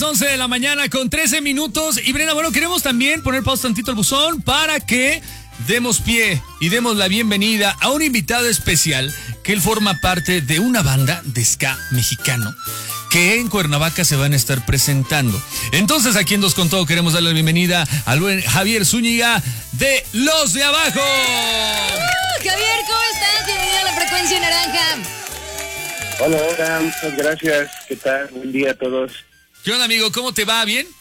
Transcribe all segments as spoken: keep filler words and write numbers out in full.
las once de la mañana con trece minutos. Y Brenda, bueno, queremos también poner pausa tantito al buzón para que demos pie y demos la bienvenida a un invitado especial que él forma parte de una banda de ska mexicano que en Cuernavaca se van a estar presentando. Entonces, aquí en Dos con Todo queremos darle la bienvenida al buen Javier Zúñiga de Los de Abajo. Uh, Javier, ¿cómo estás? Bienvenido a la Frecuencia Naranja. Hola, hola, muchas gracias. ¿Qué tal? Buen día a todos. ¿Qué onda, amigo? ¿Cómo te va? ¿Bien?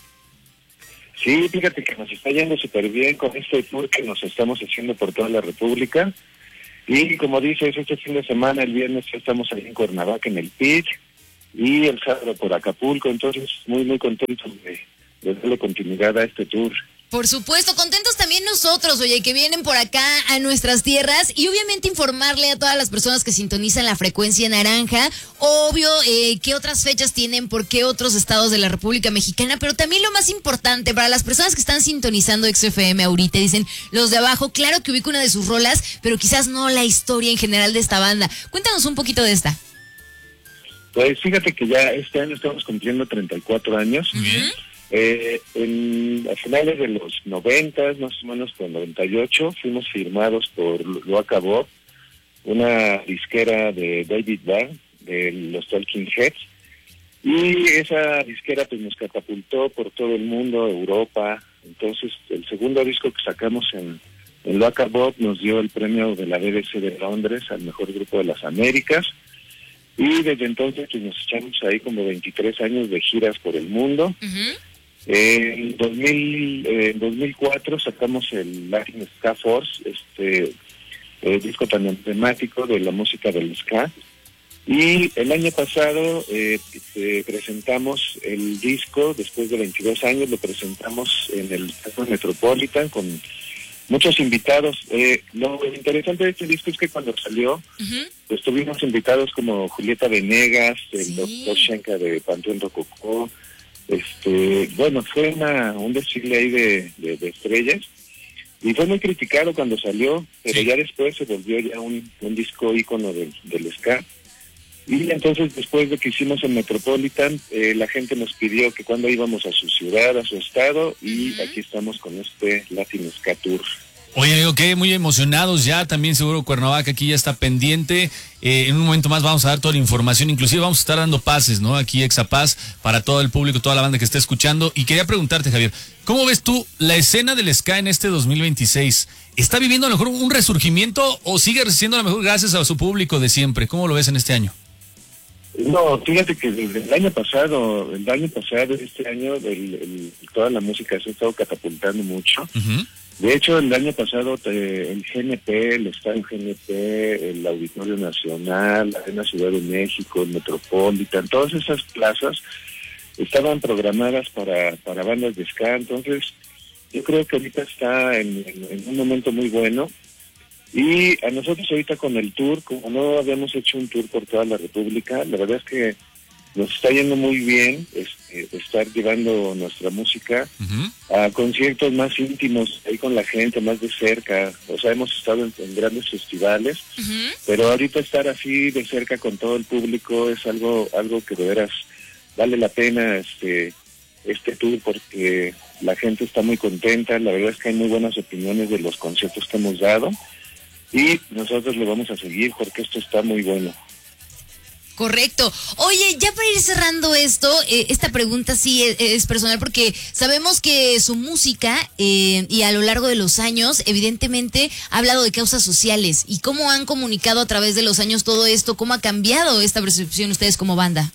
Sí, fíjate que nos está yendo súper bien con este tour que nos estamos haciendo por toda la República. Y como dices, este fin de semana, el viernes, ya estamos ahí en Cuernavaca, en el P I C, y el sábado por Acapulco. Entonces, muy, muy contentos de, de darle continuidad a este tour. Por supuesto, contentos también nosotros, oye, que vienen por acá a nuestras tierras y obviamente informarle a todas las personas que sintonizan la Frecuencia Naranja, obvio, eh, qué otras fechas tienen, por qué otros estados de la República Mexicana, pero también lo más importante, para las personas que están sintonizando X F M ahorita, dicen, Los de Abajo, claro que ubico una de sus rolas, pero quizás no la historia en general de esta banda. Cuéntanos un poquito de esta. Pues fíjate que ya este año estamos cumpliendo treinta y cuatro años. Bien. Eh, en, a finales de los noventas, más o menos por el noventa y ocho, fuimos firmados por Loaca Bob, una disquera de David Byrne, de los Talking Heads, y esa disquera pues nos catapultó por todo el mundo, Europa. Entonces el segundo disco que sacamos en, en Loaca Bob nos dio el premio de la B B C de Londres al mejor grupo de las Américas, y desde entonces pues nos echamos ahí como veintitrés años de giras por el mundo. Uh-huh. Eh, en dos mil, eh, dos mil cuatro sacamos el Latin Ska Force, este el disco tan emblemático de la música del ska, y el año pasado eh, eh, presentamos el disco, después de veintidós años lo presentamos en el Teatro Metropolitan con muchos invitados. Eh, lo interesante de este disco es que cuando salió, uh-huh, pues tuvimos invitados como Julieta Venegas, el sí. doctor Shenka de Panteón Rococó. Este, bueno, fue una, un desfile ahí de, de, de estrellas, y fue muy criticado cuando salió, pero ya después se volvió ya un, un disco ícono del, del ska. Y entonces, después de que hicimos el Metropolitan, eh, la gente nos pidió que cuando íbamos a su ciudad, a su estado, y uh-huh, aquí estamos con este Latin Ska Tour. Oye, amigo, que muy emocionados ya, también seguro Cuernavaca aquí ya está pendiente. Eh, en un momento más vamos a dar toda la información, inclusive vamos a estar dando pases, ¿no? Aquí Exapaz para todo el público, toda la banda que esté escuchando. Y quería preguntarte, Javier, ¿cómo ves tú la escena del ska en este dos mil veintiséis? ¿Está viviendo a lo mejor un resurgimiento o sigue resistiendo a lo mejor gracias a su público de siempre? ¿Cómo lo ves en este año? No, fíjate que desde el año pasado, el año pasado, este año, el, el, toda la música se ha estado catapultando mucho. Uh-huh. De hecho, el año pasado eh, el G N P, el Estadio G N P, el Auditorio Nacional, la Arena Ciudad de México, el Metropolitan, todas esas plazas estaban programadas para, para bandas de ska. Entonces, yo creo que ahorita está en, en, en un momento muy bueno. Y a nosotros ahorita con el tour, como no habíamos hecho un tour por toda la República, la verdad es que nos está yendo muy bien este, estar llevando nuestra música uh-huh, a conciertos más íntimos, ahí con la gente, más de cerca. O sea, hemos estado en, en grandes festivales, uh-huh, pero ahorita estar así de cerca con todo el público es algo algo que de veras vale la pena este este tour, porque la gente está muy contenta. La verdad es que hay muy buenas opiniones de los conciertos que hemos dado, y nosotros lo vamos a seguir porque esto está muy bueno. Correcto. Oye, ya para ir cerrando esto, eh, esta pregunta sí es, es personal, porque sabemos que su música eh, y a lo largo de los años, evidentemente, ha hablado de causas sociales. ¿Y cómo han comunicado a través de los años todo esto? ¿Cómo ha cambiado esta percepción ustedes como banda?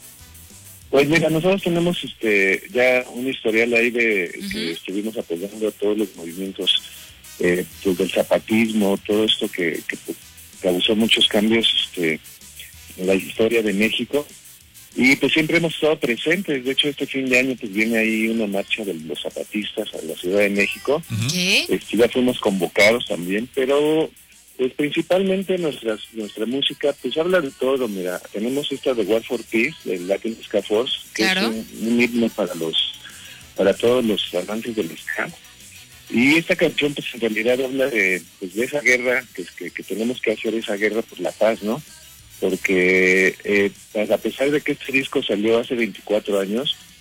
Pues mira, nosotros tenemos este ya un historial ahí de uh-huh, que estuvimos apoyando a todos los movimientos eh, pues del zapatismo, todo esto que, que causó muchos cambios este en la historia de México, y pues siempre hemos estado presentes. De hecho, este fin de año pues viene ahí una marcha de los zapatistas a la Ciudad de México. ¿Qué? Este, ya fuimos convocados también, pero pues principalmente nuestras, nuestra música pues habla de todo. Mira, tenemos esta de War for Peace, del Latin Ska Force, que claro, es un, un himno para los para todos los amantes del ska. Y esta canción pues en realidad habla de, pues, de esa guerra, que, que, que tenemos que hacer esa guerra por la paz, ¿no? Porque eh, a pesar de que este disco salió hace veinticuatro años,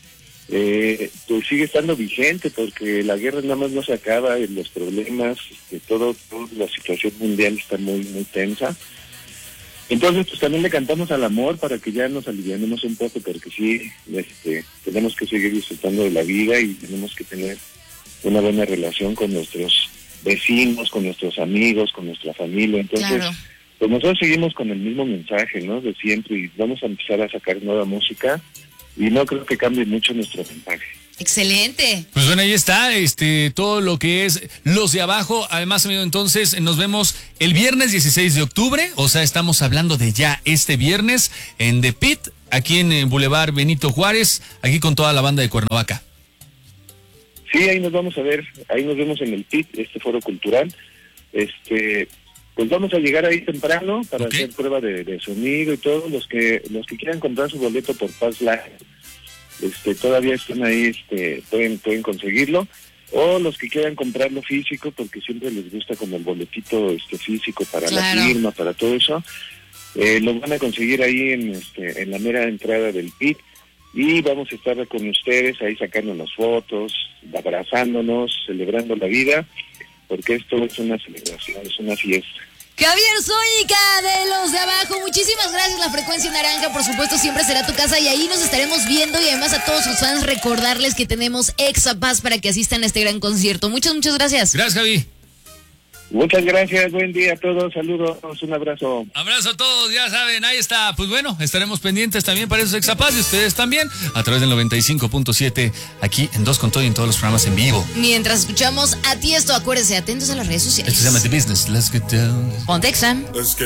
eh, pues sigue estando vigente, porque la guerra nada más no se acaba, y los problemas, este, todo, toda la situación mundial está muy, muy tensa. Entonces, pues también le cantamos al amor para que ya nos alivianemos un poco, porque sí, este, tenemos que seguir disfrutando de la vida y tenemos que tener una buena relación con nuestros vecinos, con nuestros amigos, con nuestra familia. Entonces, claro, pues nosotros seguimos con el mismo mensaje, ¿no? De siempre, y vamos a empezar a sacar nueva música y no creo que cambie mucho nuestro mensaje. Excelente. Pues bueno, ahí está, este, todo lo que es Los de Abajo. Además, amigo, entonces nos vemos el viernes dieciséis de octubre, o sea, estamos hablando de ya este viernes en The Pit, aquí en el Boulevard Benito Juárez, aquí con toda la banda de Cuernavaca. Sí, ahí nos vamos a ver, ahí nos vemos en el Pit, este foro cultural. Este, pues vamos a llegar ahí temprano para okay. hacer prueba de, de sonido y todo. Los que los que quieran comprar su boleto por Paz Live, este, todavía están ahí, este, pueden pueden conseguirlo, o los que quieran comprarlo físico, porque siempre les gusta como el boletito este físico para claro. la firma, para todo eso, eh, lo van a conseguir ahí en este en la mera entrada del Pit, y vamos a estar con ustedes ahí sacándonos fotos, abrazándonos, celebrando la vida, porque esto es una celebración, es una fiesta. Javier Zúñiga de Los de Abajo, muchísimas gracias. La Frecuencia Naranja, por supuesto, siempre será tu casa y ahí nos estaremos viendo, y además a todos sus fans recordarles que tenemos Exapaz para que asistan a este gran concierto. Muchas, muchas gracias. Gracias, Javi. Muchas gracias, buen día a todos, saludos, un abrazo. Abrazo a todos, ya saben, ahí está. Pues bueno, estaremos pendientes también para esos Exapaz y ustedes también a través del noventa y cinco punto siete aquí en Dos con Todo y en todos los programas en vivo. Mientras escuchamos a Tiesto, acuérdense, atentos a las redes sociales. Esto se llama The Business, let's get down. Ponte Exa.